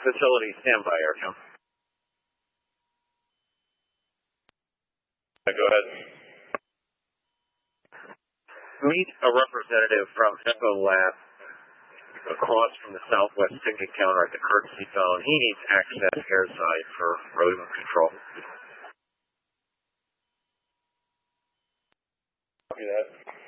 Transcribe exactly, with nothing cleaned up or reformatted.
Facility standby, Aircom. Go ahead. Meet a representative from Echo Lab across from the southwest ticket counter at the courtesy phone. He needs access airside for rodent control. Copy that.